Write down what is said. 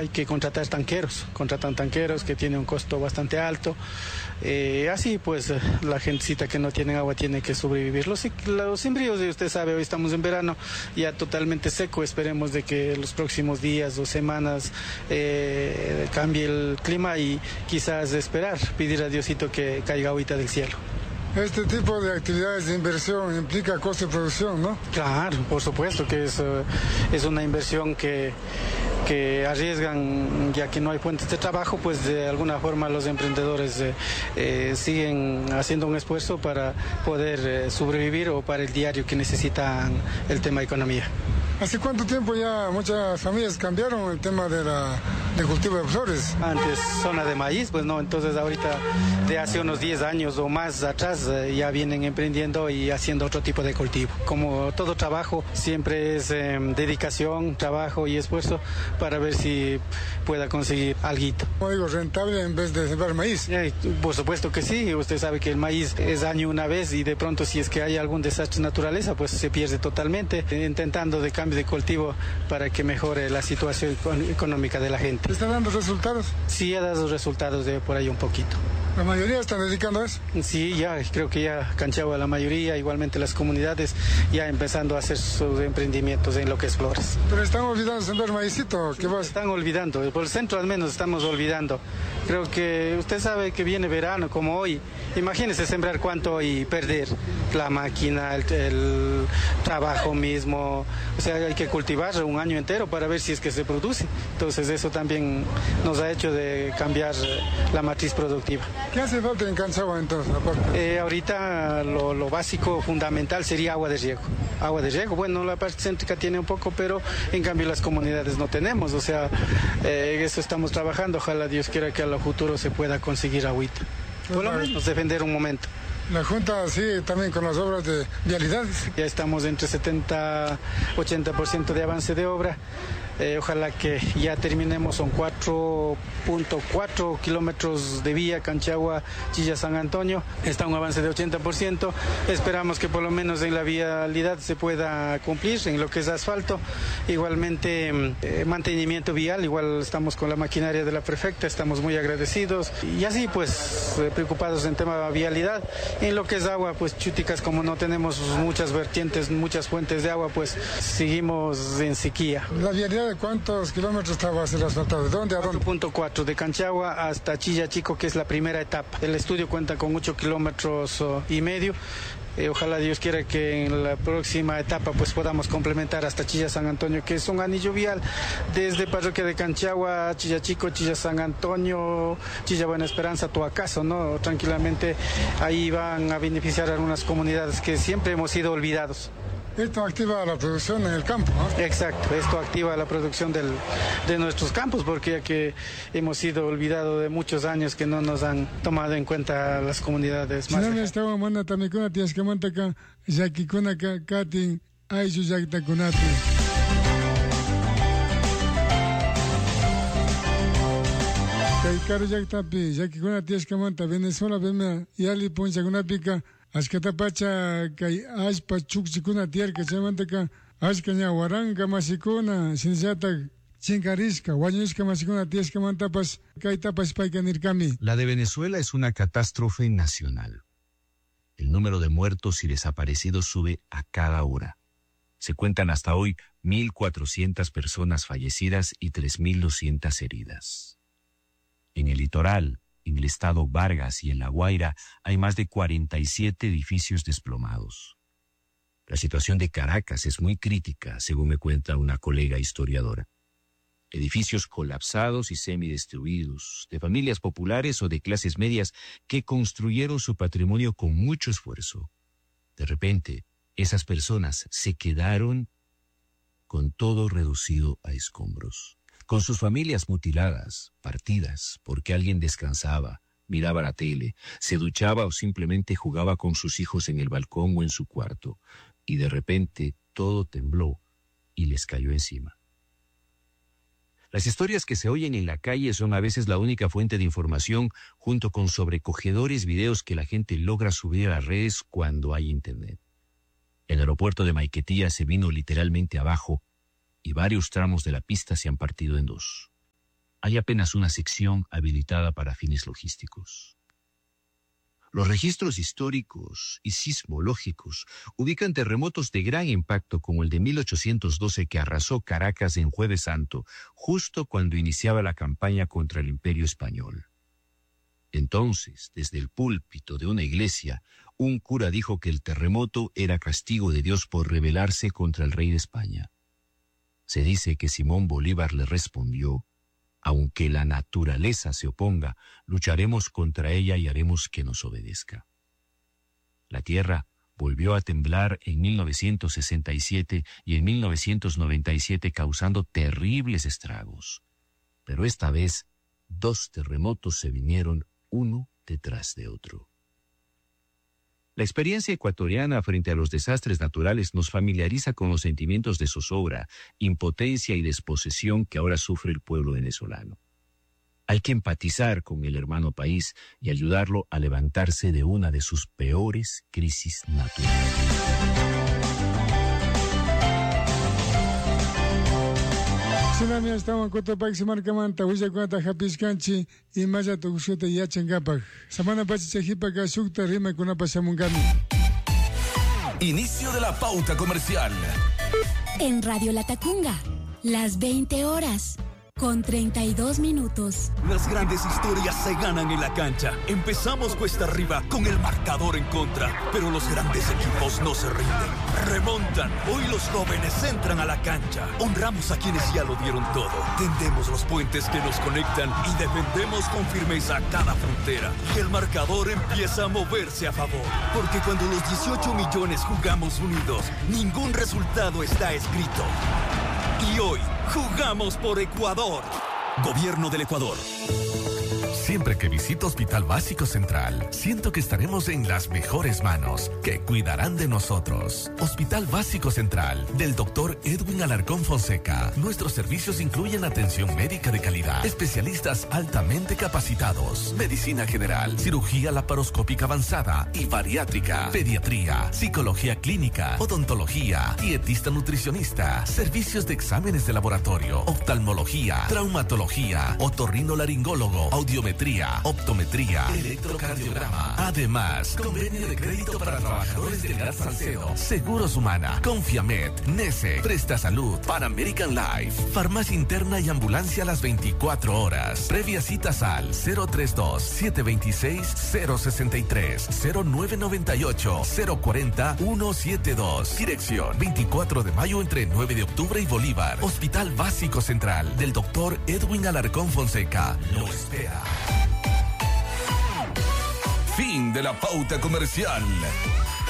hay que contratar tanqueros, contratan tanqueros que tienen un costo bastante alto. Así pues la gentecita que no tiene agua tiene que sobrevivir. Los sembríos, usted sabe, hoy estamos en verano, ya totalmente seco. Esperemos de que los próximos días o semanas cambie el clima y quizás esperar, pedir a Diosito que caiga agüita del cielo. Este tipo de actividades de inversión implica costo de producción, ¿no? Claro, por supuesto que es una inversión que arriesgan, ya que no hay fuentes de trabajo, pues de alguna forma los emprendedores siguen haciendo un esfuerzo para poder sobrevivir o para el diario que necesitan el tema economía. ¿Hace cuánto tiempo ya muchas familias cambiaron el tema de cultivo de flores? Antes zona de maíz, pues no, entonces ahorita de hace unos 10 años o más atrás ya vienen emprendiendo y haciendo otro tipo de cultivo. Como todo trabajo, siempre es dedicación, trabajo y esfuerzo para ver si pueda conseguir alguito. Como digo, rentable en vez de sembrar maíz. Por supuesto que sí, usted sabe que el maíz es año una vez y de pronto si es que hay algún desastre de naturaleza, pues se pierde totalmente, intentando de cambio de cultivo para que mejore la situación económica de la gente. ¿Está dando resultados? Sí, ha dado resultados de por ahí un poquito. ¿La mayoría están dedicando a eso? Sí, ya creo que ya Canchagua la mayoría, igualmente las comunidades, ya empezando a hacer sus emprendimientos en lo que es flores. Pero están olvidando sembrar maízito, ¿qué vas? Están olvidando, por el centro al menos estamos olvidando. Creo que usted sabe que viene verano como hoy. Imagínese sembrar cuánto y perder la máquina, el trabajo mismo. O sea, hay que cultivar un año entero para ver si es que se produce. Entonces eso también nos ha hecho de cambiar la matriz productiva. ¿Qué hace falta en Canchagua entonces? Ahorita lo básico, fundamental sería agua de riego. Agua de riego, bueno, la parte céntrica tiene un poco, pero en cambio las comunidades no tenemos. O sea, eso estamos trabajando. Ojalá Dios quiera que a lo futuro se pueda conseguir agüita. Por lo menos defender un momento. La Junta sigue también con las obras de vialidades. Ya estamos entre 70-80% de avance de obra. Ojalá que ya terminemos, son 4.4 kilómetros de vía Canchagua, Chilla, San Antonio. Está un avance de 80%. Esperamos que por lo menos en la vialidad se pueda cumplir en lo que es asfalto. Igualmente mantenimiento vial, igual estamos con la maquinaria de la prefecta, estamos muy agradecidos. Y así pues preocupados en tema de vialidad. En lo que es agua, pues Chúticas, como no tenemos muchas vertientes, muchas fuentes de agua, pues seguimos en sequía. La vialidad, ¿de cuántos kilómetros va a ser asfaltado? ¿De dónde a dónde? 4.4 de Canchagua hasta Chilla Chico, que es la primera etapa. El estudio cuenta con 8 kilómetros y medio. Ojalá Dios quiera que en la próxima etapa pues podamos complementar hasta Chilla San Antonio, que es un anillo vial desde Parroquia de Canchagua, Chilla Chico, Chilla San Antonio, Chilla Buena Esperanza, Toacaso, ¿no? Tranquilamente ahí van a beneficiar a algunas comunidades que siempre hemos sido olvidados. Esto activa la producción en el campo, ¿no? Exacto, esto activa la producción de nuestros campos, porque ya que hemos sido olvidados de muchos años que no nos han tomado en cuenta las comunidades más. Ashkata pacha kay ashpa chukchikuna tierka chaymantaka ashkaña waranga masikuna sinllata chinkarisca wañushka masikuna tiashkamantapas kaytapas payka nirkami. La de Venezuela es una catástrofe nacional. El número de muertos y desaparecidos sube a cada hora. Se cuentan hasta hoy 1.400 personas fallecidas y 3.200 heridas. En el litoral, en el estado Vargas y en La Guaira hay más de 47 edificios desplomados. La situación de Caracas es muy crítica, según me cuenta una colega historiadora. Edificios colapsados y semidestruidos, de familias populares o de clases medias que construyeron su patrimonio con mucho esfuerzo. De repente, esas personas se quedaron con todo reducido a escombros, con sus familias mutiladas, partidas, porque alguien descansaba, miraba la tele, se duchaba o simplemente jugaba con sus hijos en el balcón o en su cuarto, y de repente todo tembló y les cayó encima. Las historias que se oyen en la calle son a veces la única fuente de información, junto con sobrecogedores videos que la gente logra subir a las redes cuando hay internet. El aeropuerto de Maiquetía se vino literalmente abajo, y varios tramos de la pista se han partido en dos. hay apenas una sección habilitada para fines logísticos. Los registros históricos y sismológicos ubican terremotos de gran impacto como el de 1812 que arrasó Caracas en Jueves Santo, justo cuando iniciaba la campaña contra el Imperio Español. Entonces, desde el púlpito de una iglesia, un cura dijo que el terremoto era castigo de Dios por rebelarse contra el rey de España. Se dice que Simón Bolívar le respondió: aunque la naturaleza se oponga, lucharemos contra ella y haremos que nos obedezca. La tierra volvió a temblar en 1967 y en 1997 causando terribles estragos. Pero esta vez, 2 terremotos se vinieron uno detrás de otro. La experiencia ecuatoriana frente a los desastres naturales nos familiariza con los sentimientos de zozobra, impotencia y desposesión que ahora sufre el pueblo venezolano. Hay que empatizar con el hermano país y ayudarlo a levantarse de una de sus peores crisis naturales. Sinami estamos en Cotopaxi, se marca manta, huilla cuanta japiscanchi y maya tokushota y yachengapak. Samana pachi chejipa sukta rima kuna pasamungami. Inicio de la pauta comercial. En Radio Latacunga, las 20 horas. Con 32 minutos. Las grandes historias se ganan en la cancha. Empezamos cuesta arriba con el marcador en contra, pero los grandes equipos no se rinden. Remontan. Hoy los jóvenes entran a la cancha. Honramos a quienes ya lo dieron todo. Tendemos los puentes que nos conectan y defendemos con firmeza cada frontera. El marcador empieza a moverse a favor, porque cuando los 18 millones jugamos unidos, ningún resultado está escrito. Y hoy jugamos por Ecuador. Gobierno del Ecuador. Siempre que visito Hospital Básico Central, siento que estaremos en las mejores manos, que cuidarán de nosotros. Hospital Básico Central, del Dr. Edwin Alarcón Fonseca. Nuestros servicios incluyen atención médica de calidad, especialistas altamente capacitados, medicina general, cirugía laparoscópica avanzada y bariátrica, pediatría, psicología clínica, odontología, dietista nutricionista, servicios de exámenes de laboratorio, oftalmología, traumatología, otorrinolaringólogo, audiometría, optometría, electrocardiograma. Además, convenio de crédito para trabajadores del Gas Salcedo, Seguros Humana, Confiamed, Nese, Presta Salud, Pan American Life, farmacia interna y ambulancia a las 24 horas. Previa citas al 032-726-063, 0998-040-172. Dirección 24 de mayo entre 9 de octubre y Bolívar. Hospital Básico Central del Dr. Edwin Alarcón Fonseca. Lo espera. Fin de la pauta comercial.